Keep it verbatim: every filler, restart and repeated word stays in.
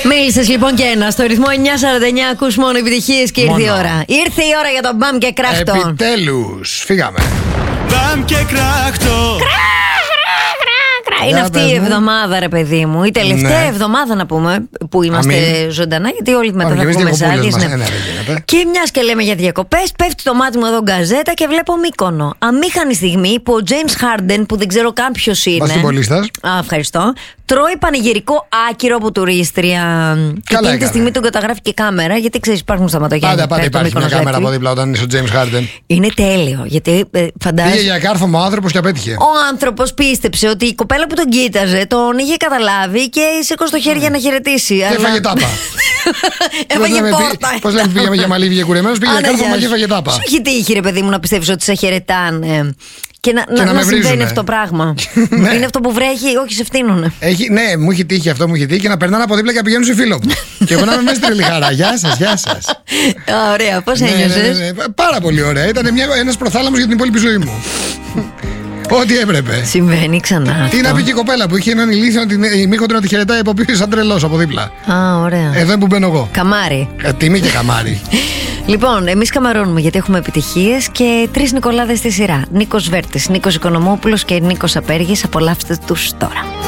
Μίλησες λοιπόν και ένα στο ρυθμό εννιά σαράντα εννιά. Ακούς μόνο επιτυχίες και ήρθε η ώρα. Ήρθε η ώρα για το μπαμ και κράχτο. Επιτέλους, φύγαμε. Μπαμ και κράχτο. Είναι αυτή η εβδομάδα, ρε παιδί μου. Η τελευταία Ναι. εβδομάδα, να πούμε, που είμαστε Αμήν. ζωντανά, γιατί όλοι μετά Όχι, θα εμείς πούμε διακοπούλες σάλιες. μας, Ναι. ναι, δεν γίνεται. Και μια και λέμε για διακοπές, πέφτει το μάτι μου εδώ γκαζέτα και βλέπω Μύκονο. Αμήχανη στιγμή που ο James Harden, που δεν ξέρω καν ποιος είναι. Μπασκετμπολίστας. Α, ευχαριστώ. Τρώει πανηγυρικό άκυρο από τουρίστρια. Και εκείνη τη έκανε. στιγμή τον καταγράφει και κάμερα, γιατί ξέρει, υπάρχουν σταματογένεια. Πάντα, πάντα υπάρχει μια κάμερα από δίπλα όταν είσαι ο James Harden. Είναι τέλειο, γιατί ε, φαντάζεσαι. Πήγε για κάρφωμα ο άνθρωπος και απέτυχε. Ο άνθρωπος πίστεψε ότι η κοπέλα που τον κοίταζε τον είχε καταλάβει και σήκωσε το χέρι για να χαιρετήσει. Και έφαγε τάπα. Έφαγε πόρτα. Πώς λέμε, πήγαμε για μαλλί, βγήκε κουρεμένος, πήγε για Άνα, κάρφωμα γεια και σου. έφαγε τάπα. Σου έχει τύχει, ρε παιδί μου, να πιστεύεις ότι σε χαιρετάνε και να, Και να, να να με συμβαίνει βρίζουνε. αυτό το πράγμα. Ναι. Είναι αυτό που βρέχει, όχι σε φτύνουνε. Έχει, ναι, μου έχει τύχει αυτό, μου έχει τύχει και να περνάνε από δίπλα και να πηγαίνουν σε φίλο μου. Και εγώ να είμαι μέσα στη τρελή χαρά. Γεια σας, γεια σας. Α, ωραία, πώς Ναι, ναι, ναι, ένιωσες? ναι. Πάρα πολύ ωραία. Ήταν ένας προθάλαμος για την υπόλοιπη ζωή μου. Ό,τι έπρεπε. Συμβαίνει ξανά. Τι να αυτό. πει και η κοπέλα που είχε έναν ηλίθιο η Μύκονο να τη χαιρετάει από πίσω σαν τρελός από δίπλα. Α, ωραία. Εδώ που μπαίνω εγώ. Καμάρι. Ε, τιμή και καμάρι. Λοιπόν, εμείς καμαρώνουμε γιατί έχουμε επιτυχίες και τρεις Νικολάδες στη σειρά. Νίκος Βέρτης, Νίκος Οικονομόπουλος και Νίκος Απέργης. Απολαύστε τους τώρα.